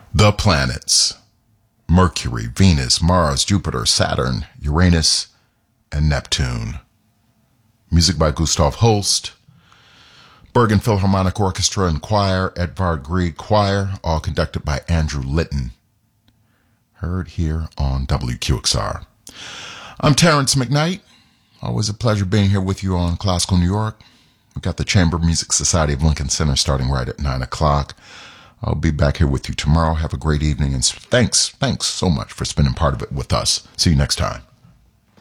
The planets: Mercury, Venus, Mars, Jupiter, Saturn, Uranus, and Neptune. Music by Gustav Holst. Bergen Philharmonic Orchestra and Choir, Edvard Grieg Choir, all conducted by Andrew Litton. Heard here on WQXR. I'm Terrence McKnight. Always a pleasure being here with you on Classical New York. We've got the Chamber Music Society of Lincoln Center starting right at 9 o'clock. I'll be back here with you tomorrow. Have a great evening, and thanks so much for spending part of it with us. See you next time.